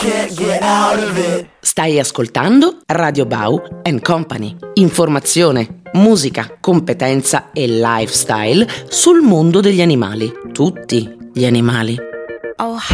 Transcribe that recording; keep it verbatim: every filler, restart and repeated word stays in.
can't get out of it. Stai ascoltando Radio Bau and Company. Informazione, musica, competenza e lifestyle sul mondo degli animali. Tutti gli animali. Oh,